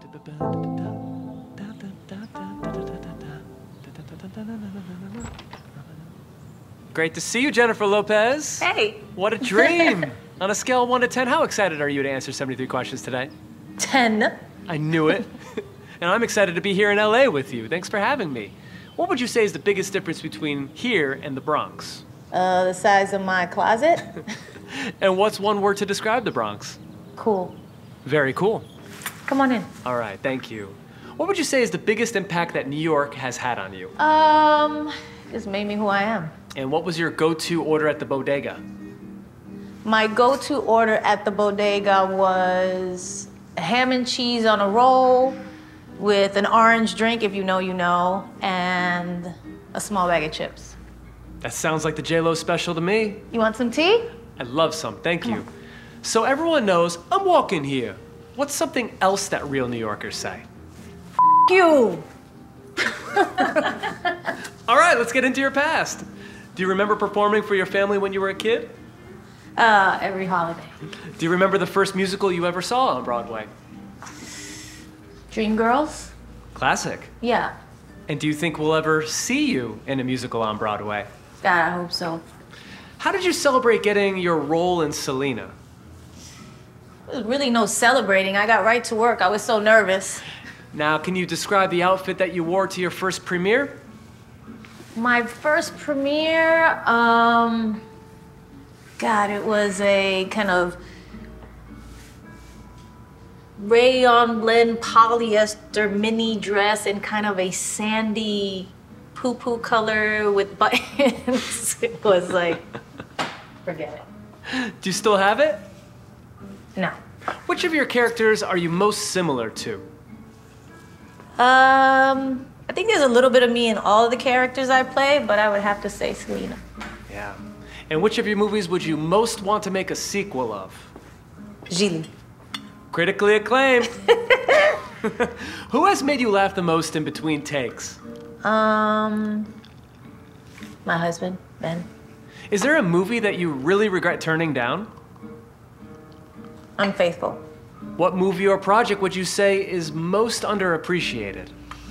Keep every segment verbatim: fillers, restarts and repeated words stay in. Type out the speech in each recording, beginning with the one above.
Great to see you, Jennifer Lopez. Hey. What a dream. On a scale of one to ten, how excited are you to answer seventy-three questions today? ten. I knew it. And I'm excited to be here in L A with you. Thanks for having me. What would you say is the biggest difference between here and the Bronx? Uh, the size of my closet. And what's one word to describe the Bronx? Cool. Very cool. Come on in. All right, thank you. What would you say is the biggest impact that New York has had on you? Um, just made me who I am. And what was your go-to order at the bodega? My go-to order at the bodega was ham and cheese on a roll with an orange drink, if you know, you know, and a small bag of chips. That sounds like the J Lo special to me. You want some tea? I'd love some, thank you. So everyone knows I'm walking here. What's something else that real New Yorkers say? F you! All right, let's get into your past. Do you remember performing for your family when you were a kid? Uh, every holiday. Do you remember the first musical you ever saw on Broadway? Dreamgirls? Classic. Yeah. And do you think we'll ever see you in a musical on Broadway? God, I hope so. How did you celebrate getting your role in Selena? There was really no celebrating. I got right to work. I was so nervous. Now, can you describe the outfit that you wore to your first premiere? My first premiere, um, God, it was a kind of rayon blend polyester mini dress in kind of a sandy poo-poo color with buttons. It was like, forget it. Do you still have it? No. Which of your characters are you most similar to? Um, I think there's a little bit of me in all of the characters I play, but I would have to say Selena. Yeah. And which of your movies would you most want to make a sequel of? Gigli. Critically acclaimed. Who has made you laugh the most in between takes? Um, my husband, Ben. Is there a movie that you really regret turning down? Unfaithful. What movie or project would you say is most underappreciated?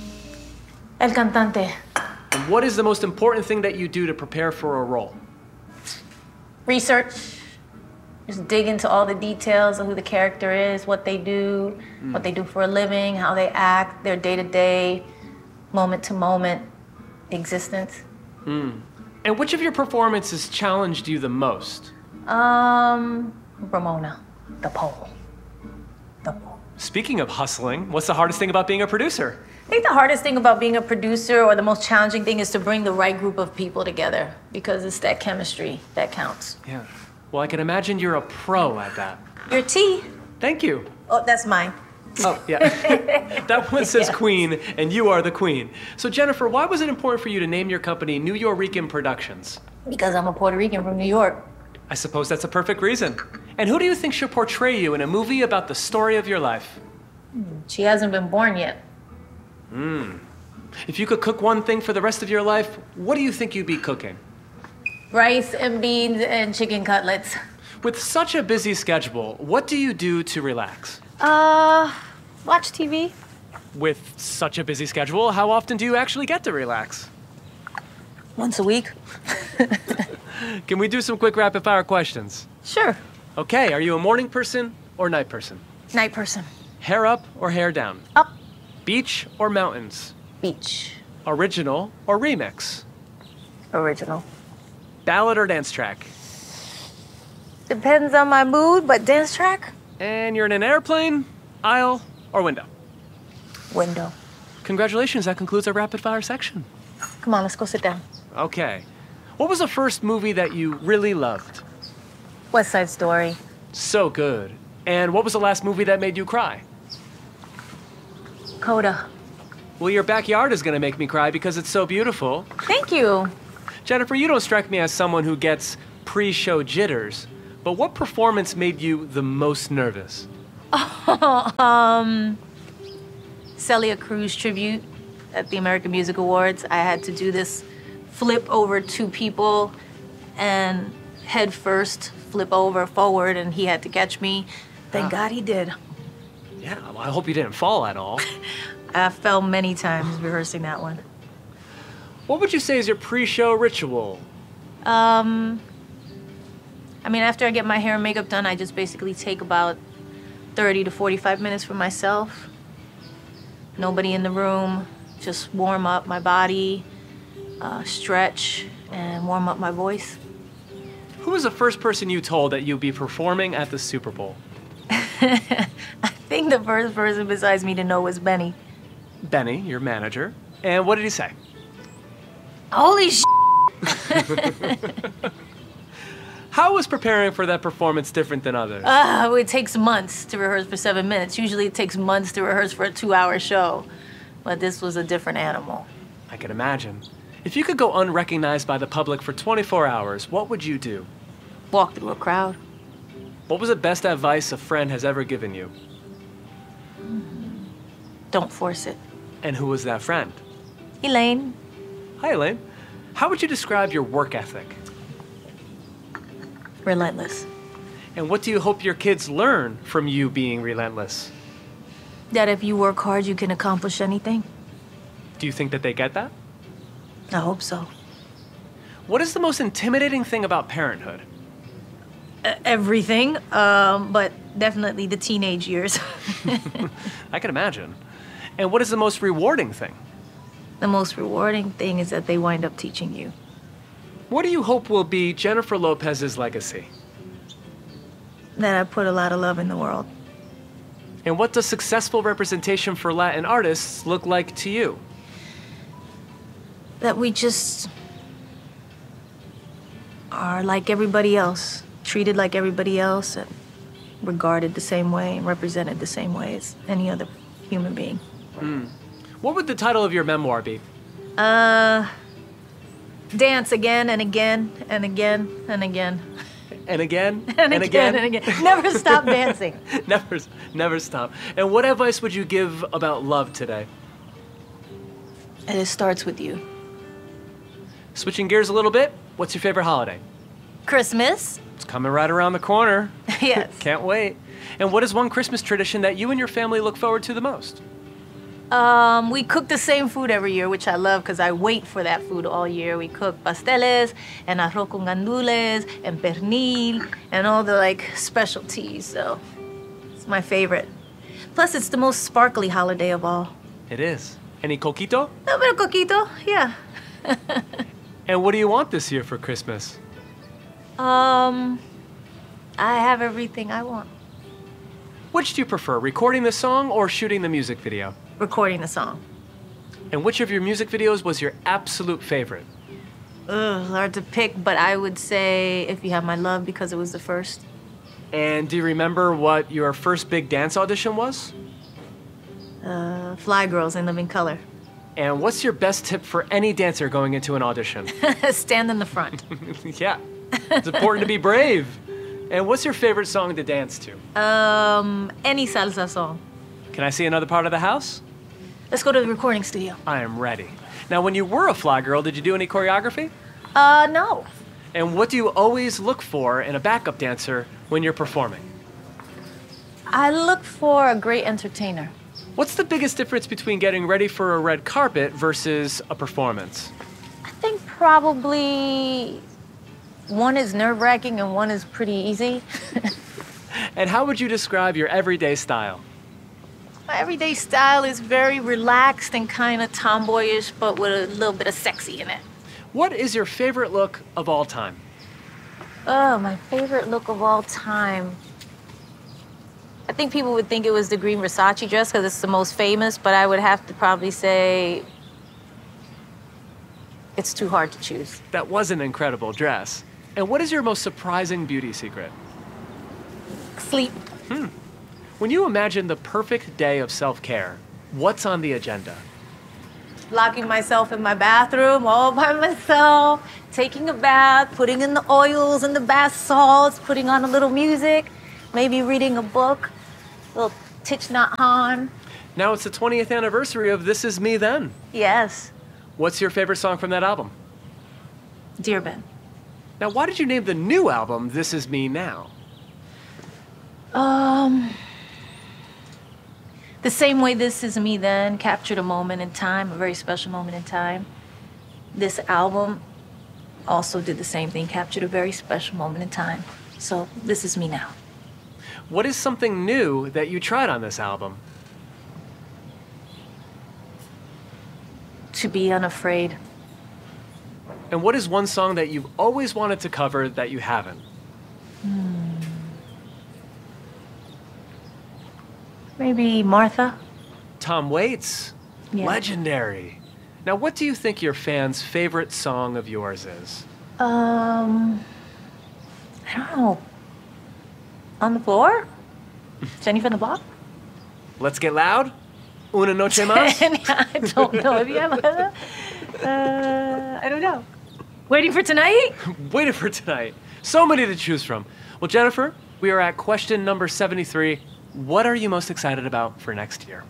El Cantante. And what is the most important thing that you do to prepare for a role? Research. Just dig into all the details of who the character is, what they do, mm. what they do for a living, how they act, their day-to-day, moment-to-moment existence. Mm. And which of your performances challenged you the most? Um, Ramona, the pole. The pole. Speaking of hustling, what's the hardest thing about being a producer? I think the hardest thing about being a producer, or the most challenging thing, is to bring the right group of people together, because it's that chemistry that counts. Yeah. Well, I can imagine you're a pro at that. Your tea. Thank you. Oh, that's mine. Oh, yeah. That one says Yeah. Queen, and you are the queen. So, Jennifer, why was it important for you to name your company New Yorican Productions? Because I'm a Puerto Rican from New York. I suppose that's a perfect reason. And who do you think should portray you in a movie about the story of your life? She hasn't been born yet. Hmm. If you could cook one thing for the rest of your life, what do you think you'd be cooking? Rice and beans and chicken cutlets. With such a busy schedule, what do you do to relax? Uh, watch T V. With such a busy schedule, how often do you actually get to relax? Once a week. Can we do some quick rapid fire questions? Sure. Okay, are you a morning person or night person? Night person. Hair up or hair down? Up. Beach or mountains? Beach. Original or remix? Original. Ballad or dance track? Depends on my mood, but dance track? And you're in an airplane, aisle, or window? Window. Congratulations, that concludes our rapid fire section. Come on, let's go sit down. Okay. What was the first movie that you really loved? West Side Story. So good. And what was the last movie that made you cry? Coda. Well, your backyard is gonna make me cry because it's so beautiful. Thank you. Jennifer, you don't strike me as someone who gets pre-show jitters, but what performance made you the most nervous? Oh, um, Celia Cruz tribute at the American Music Awards. I had to do this flip over two people and head first flip over forward, and he had to catch me. Thank Ah. God he did. Yeah, well, I hope you didn't fall at all. I fell many times rehearsing that one. What would you say is your pre-show ritual? Um, I mean, after I get my hair and makeup done, I just basically take about thirty to forty-five minutes for myself. Nobody in the room, just warm up my body, uh, stretch, and warm up my voice. Who was the first person you told that you'd be performing at the Super Bowl? I think the first person besides me to know was Benny. Benny, your manager. And what did he say? Holy sh**! How was preparing for that performance different than others? Uh, it takes months to rehearse for seven minutes. Usually it takes months to rehearse for a two-hour show. But this was a different animal. I can imagine. If you could go unrecognized by the public for twenty-four hours, what would you do? Walk through a crowd. What was the best advice a friend has ever given you? Don't force it. And who was that friend? Elaine. Hi, Elaine. How would you describe your work ethic? Relentless. And what do you hope your kids learn from you being relentless? That if you work hard, you can accomplish anything. Do you think that they get that? I hope so. What is the most intimidating thing about parenthood? Uh, everything, um, but definitely the teenage years. I can imagine. And what is the most rewarding thing? The most rewarding thing is that they wind up teaching you. What do you hope will be Jennifer Lopez's legacy? That I put a lot of love in the world. And what does successful representation for Latin artists look like to you? That we just are like everybody else, treated like everybody else, and regarded the same way and represented the same way as any other human being. Mm. What would the title of your memoir be? Uh, dance again and again and again and again. And again, and, and again, again, and again. Never stop dancing. never, never stop. And what advice would you give about love today? And it starts with you. Switching gears a little bit, what's your favorite holiday? Christmas. It's coming right around the corner. Yes. Can't wait. And what is one Christmas tradition that you and your family look forward to the most? Um, we cook the same food every year, which I love because I wait for that food all year. We cook pasteles and arroz con gandules and pernil and all the like specialties. So it's my favorite. Plus, it's the most sparkly holiday of all. It is. Any coquito? A little bit of coquito, yeah. And what do you want this year for Christmas? Um, I have everything I want. Which do you prefer, recording the song or shooting the music video? Recording the song. And which of your music videos was your absolute favorite? Ugh, hard to pick, but I would say If You Have My Love because it was the first. And do you remember what your first big dance audition was? Uh, Fly Girls in Living Color. And what's your best tip for any dancer going into an audition? Stand in the front. Yeah, it's important to be brave. And what's your favorite song to dance to? Um, any salsa song. Can I see another part of the house? Let's go to the recording studio. I am ready. Now, when you were a fly girl, did you do any choreography? Uh, no. And what do you always look for in a backup dancer when you're performing? I look for a great entertainer. What's the biggest difference between getting ready for a red carpet versus a performance? I think probably one is nerve-wracking and one is pretty easy. And how would you describe your everyday style? My everyday style is very relaxed and kind of tomboyish, but with a little bit of sexy in it. What is your favorite look of all time? Oh, my favorite look of all time. I think people would think it was the green Versace dress because it's the most famous, but I would have to probably say it's too hard to choose. That was an incredible dress. And what is your most surprising beauty secret? Sleep. Hmm. When you imagine the perfect day of self-care, what's on the agenda? Locking myself in my bathroom all by myself, taking a bath, putting in the oils and the bath salts, putting on a little music, maybe reading a book, a little Thich Nhat Hanh. Now it's the twentieth anniversary of This Is Me Then. Yes. What's your favorite song from that album? Dear Ben. Now, why did you name the new album This Is Me Now? Um, The same way This Is Me Then captured a moment in time, a very special moment in time. This album also did the same thing, captured a very special moment in time. So this is me now. What is something new that you tried on this album? To be unafraid. And what is one song that you've always wanted to cover that you haven't? Hmm. Maybe Martha? Tom Waits. Yeah. Legendary. Now, what do you think your fans' favorite song of yours is? Um, I don't know. On the Floor? Jenny from the Block? Let's Get Loud? Una Noche Más? I don't know. Have you ever? Uh, I don't know. Waiting for Tonight? Waiting for Tonight. So many to choose from. Well, Jennifer, we are at question number seventy-three. What are you most excited about for next year?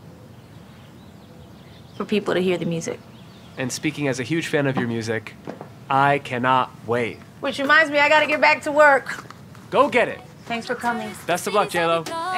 For people to hear the music. And speaking as a huge fan of your music, I cannot wait. Which reminds me, I gotta get back to work. Go get it. Thanks for coming. Best of luck, J-Lo.